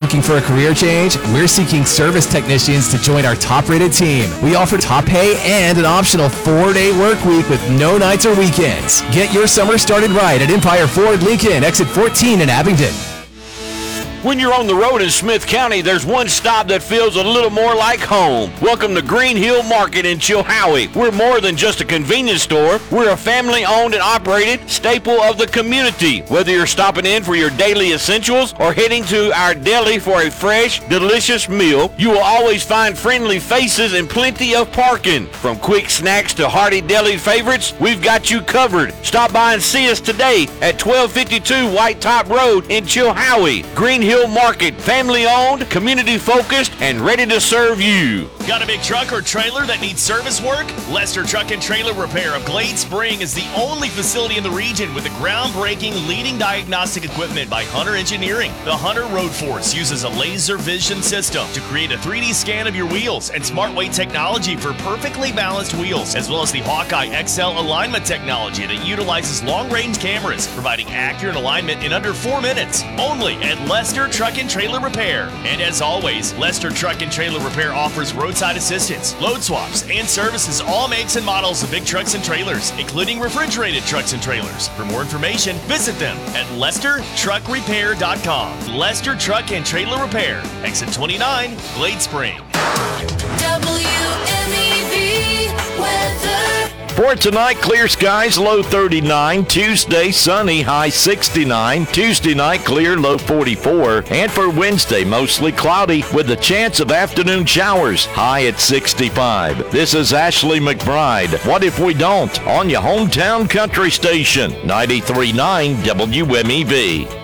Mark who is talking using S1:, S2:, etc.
S1: Looking for a career change? We're seeking service technicians to join our top-rated team. We offer top pay and an optional 4-day work week with no nights or weekends. Get your summer started right at Empire Ford Lincoln, exit 14 in Abingdon.
S2: When you're on the road in Smith County, there's one stop that feels a little more like home. Welcome to Green Hill Market in Chilhowie. We're more than just a convenience store. We're a family-owned and operated staple of the community. Whether you're stopping in for your daily essentials or heading to our deli for a fresh, delicious meal, you will always find friendly faces and plenty of parking. From quick snacks to hearty deli favorites, we've got you covered. Stop by and see us today at 1252 White Top Road in Chilhowie. Green Hill Market, family-owned, community-focused, and ready to serve you.
S3: Got a big truck or trailer that needs service work? Lester Truck and Trailer Repair of Glade Spring is the only facility in the region with the groundbreaking leading diagnostic equipment by Hunter Engineering. The Hunter Road Force uses a laser vision system to create a 3D scan of your wheels and SmartWeight technology for perfectly balanced wheels, as well as the Hawkeye XL alignment technology that utilizes long-range cameras, providing accurate alignment in under 4 minutes. Only at Lester Truck and Trailer Repair. And as always, Lester Truck and Trailer Repair offers roadside assistance, load swaps, and services all makes and models of big trucks and trailers, including refrigerated trucks and trailers. For more information, visit them at LesterTruckRepair.com. Lester Truck and Trailer Repair, exit 29, Glade Spring.
S4: WMEV weather.
S2: For tonight, clear skies, low 39. Tuesday, sunny, high 69. Tuesday night, clear, low 44. And for Wednesday, mostly cloudy with a chance of afternoon showers, high at 65. This is Ashley McBride. What if we don't? On your hometown country station, 93.9 WMEV.